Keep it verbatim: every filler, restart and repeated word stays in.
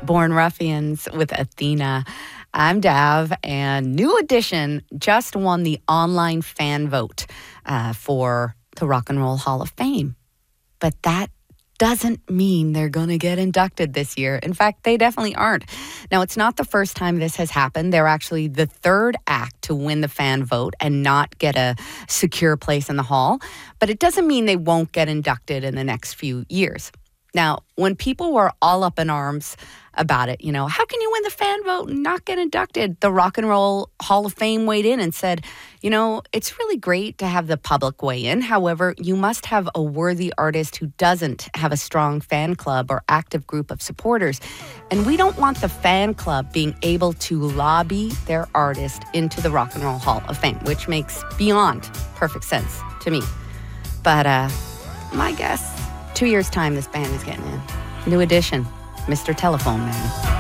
Born Ruffians with Athena. I'm Dav, and New Edition just won the online fan vote uh, for the Rock and Roll Hall of Fame. But that doesn't mean they're going to get inducted this year. In fact, they definitely aren't. Now, it's not the first time this has happened. They're actually the third act to win the fan vote and not get a secure place in the hall. But it doesn't mean they won't get inducted in the next few years. Now, when people were all up in arms about it, you know, how can you win the fan vote and not get inducted? The Rock and Roll Hall of Fame weighed in and said, you know, it's really great to have the public weigh in. However, you must have a worthy artist who doesn't have a strong fan club or active group of supporters. And we don't want the fan club being able to lobby their artist into the Rock and Roll Hall of Fame, which makes beyond perfect sense to me. But uh, my guess, two years' time, this band is getting in. New Edition, Mister Telephone Man.